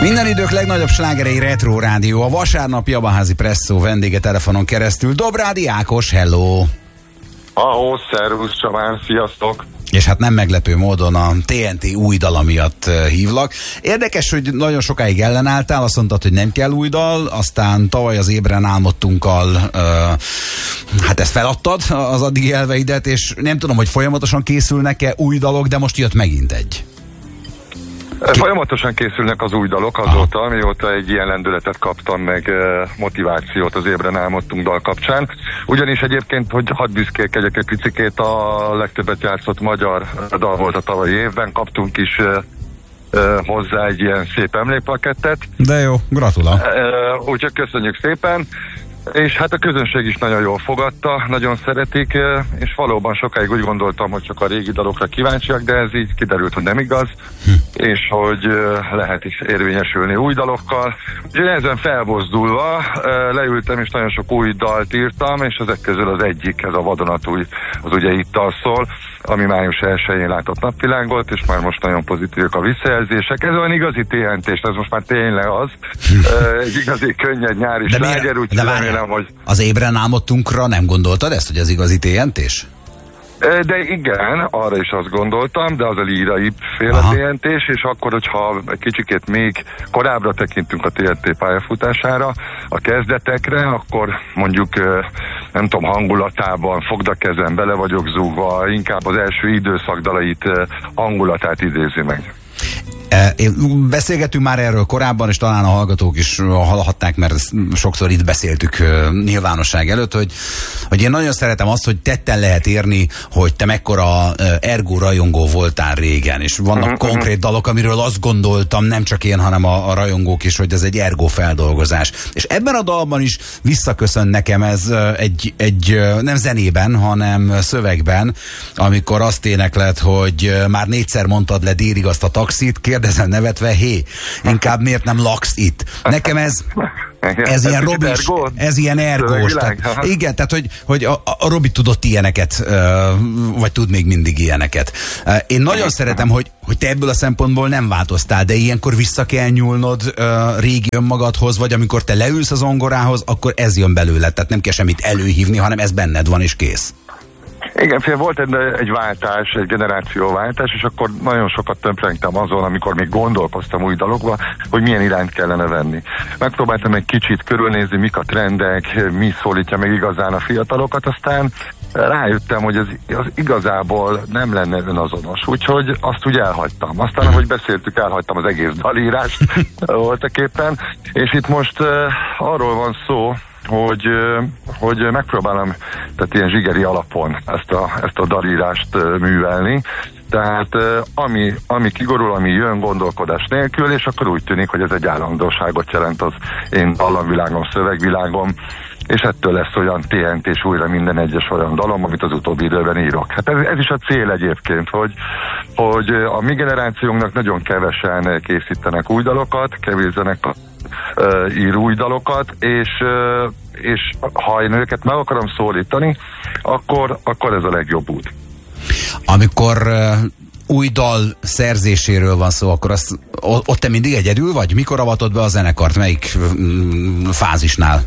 Minden idők legnagyobb slágerei Retro Rádió, a vasárnapi Jabaházi Presszó vendége telefonon keresztül. Dobrádi Ákos, hello! Ahó, szervusz Csabán, sziasztok! És hát nem meglepő módon a TNT új dala miatt hívlak. Érdekes, hogy nagyon sokáig ellenálltál, azt mondtad, hogy nem kell új dal, aztán tavaly az Ébren álmodtunkkal hát ezt feladtad, az addigi elveidet, és nem tudom, hogy folyamatosan készülnek-e új dalok, de most jött megint egy. Folyamatosan készülnek az új dalok azóta, mióta egy ilyen lendületet kaptam, meg motivációt az Ébren álmodtunk dal kapcsán. Ugyanis egyébként, hogy hadd büszkélkedjek egy picikét, a legtöbbet játszott magyar dal volt a tavalyi évben, kaptunk is hozzá egy ilyen szép emlékplakettet. De jó, gratulál. Úgyhogy köszönjük szépen. És hát a közönség is nagyon jól fogadta, nagyon szeretik, és valóban sokáig úgy gondoltam, hogy csak a régi dalokra kíváncsiak, de ez így kiderült, hogy nem igaz, és hogy lehet is érvényesülni új dalokkal. Úgyhogy ezen felbozdulva leültem, és nagyon sok új dalt írtam, és ezek közül az egyik, ez a vadonatúj, az ugye Ittal szól, ami május 1-én látott napvilágot, és már most nagyon pozitívak a visszajelzések. Ez olyan igazi TNT-s, ez most már tényleg az. Egy igazi könnyed nyári sláger, úgyhogy remélem, hogy... Az Ébren álmodtunkra nem gondoltad ezt, hogy az igazi TNT-s? De igen, arra is azt gondoltam, de az a lírai féle TNT-s, és akkor, hogyha egy kicsikét még korábbra tekintünk a TNT pályafutására, a kezdetekre, akkor mondjuk, nem tudom, hangulatában, fogd a kezem, bele vagyok zúgva, inkább az első időszak dalait, hangulatát idézi meg. Beszélgettünk már erről korábban, és talán a hallgatók is hallhatták, mert sokszor itt beszéltük nyilvánosság előtt, hogy én nagyon szeretem azt, hogy tetten lehet érni, hogy te mekkora Ergo rajongó voltál régen, és vannak konkrét dalok, amiről azt gondoltam, nem csak én, hanem a rajongók is, hogy ez egy Ergo feldolgozás. És ebben a dalban is visszaköszön nekem ez egy nem zenében, hanem szövegben, amikor azt énekled, hogy már 4-szer mondtad le délig azt a taxit, kérdezem nevetve, inkább miért nem laksz itt? Nekem ez ilyen Robis, ez ilyen ergós. Igen, tehát hogy a Robi tudott ilyeneket, vagy tud még mindig ilyeneket. Én nagyon szeretem, hogy te ebből a szempontból nem változtál, de ilyenkor vissza kell nyúlnod régi önmagadhoz, vagy amikor te leülsz az zongorához, akkor ez jön belőle, tehát nem kell semmit előhívni, hanem ez benned van és kész. Igen, volt egy váltás, egy generációváltás, és akkor nagyon sokat töprengtem azon, amikor még gondolkoztam új dalokba, hogy milyen irányt kellene venni. Megpróbáltam egy kicsit körülnézni, mik a trendek, mi szólítja meg igazán a fiatalokat, aztán rájöttem, hogy ez igazából nem lenne önazonos, úgyhogy azt úgy elhagytam. Aztán, ahogy beszéltük, elhagytam az egész dalírást voltaképpen, és itt most arról van szó, hogy megpróbálom, tehát ilyen zsigeri alapon ezt a dalírást művelni. Tehát ami kigorul, ami jön gondolkodás nélkül, és akkor úgy tűnik, hogy ez egy állandóságot jelent az én dallamvilágom, szövegvilágom, és ettől lesz olyan TNT és újra minden egyes olyan dalom, amit az utóbbi időben írok. Hát ez is a cél egyébként, hogy a mi generációnknak nagyon kevesen készítenek új dalokat, kevés zenekar ír új dalokat, és ha én őket meg akarom szólítani, akkor ez a legjobb út. Amikor új dal szerzéséről van szó, akkor ott te mindig egyedül vagy? Mikor avatod be a zenekart? Melyik fázisnál?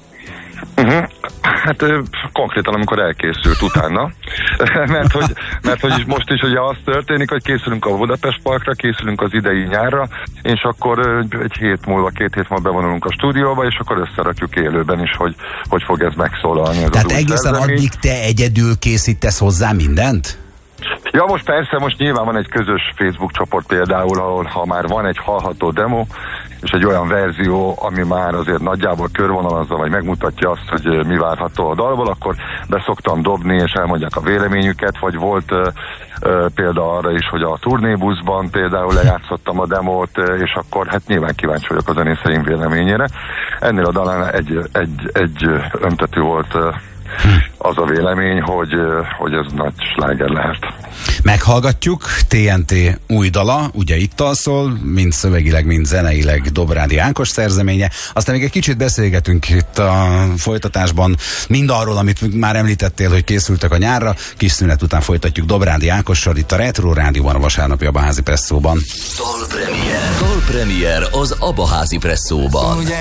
Hát konkrétan, amikor elkészült utána, mert hogy most is ugye az történik, hogy készülünk a Budapest Parkra, készülünk az idei nyárra, és akkor egy hét múlva, 2 hét múlva bevonulunk a stúdióba, és akkor összerakjuk élőben is, hogy fog ez megszólalni. Ez tehát egészen addig te egyedül készítesz hozzá mindent? Ja, most persze, most nyilván van egy közös Facebook csoport például, ahol ha már van egy hallható demo, és egy olyan verzió, ami már azért nagyjából körvonalazza, vagy megmutatja azt, hogy mi várható a dalból, akkor beszoktam dobni, és elmondják a véleményüket, vagy volt példa arra is, hogy a turnébuszban például lejátszottam a demót, és akkor hát nyilván kíváncsi vagyok a zenészeim véleményére. Ennél a dalán egy öntetű volt az a vélemény, hogy ez nagy sláger lehet. Meghallgatjuk TNT új dala, ugye Ittal szól, mind szövegileg, mind zeneileg Dobrádi Ákos szerzeménye. Aztán még egy kicsit beszélgetünk itt a folytatásban mindarról, amit már említettél, hogy készültek a nyárra. Kis szünet után folytatjuk Dobrádi Ákossal itt a Retro Rádióban, a vasárnapi Jabaházi Presszóban. Dal Premier. Dalpremier az Abaházi Presszóban.